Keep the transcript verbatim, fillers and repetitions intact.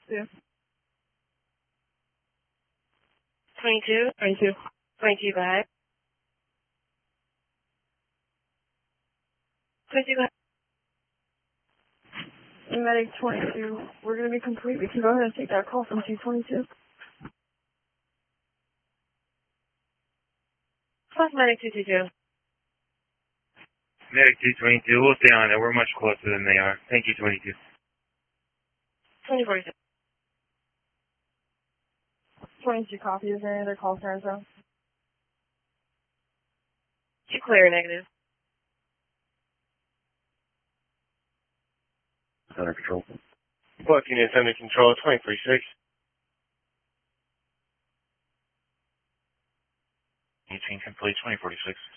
two. twenty-two? twenty-two. twenty-two, go ahead. twenty-two, go ahead. Medic twenty-two, we're going to be complete. We can go ahead and take that call from two twenty-two. Plus Medic two twenty-two. Medic two twenty-two, we'll stay on it. We're much closer than they are. Thank you, twenty-two. twenty forty-six. twenty-two copy. Is there any other call signs though? You clear, negative. Under control. Block units under control, twenty forty-six. eighteen complete, twenty forty-six.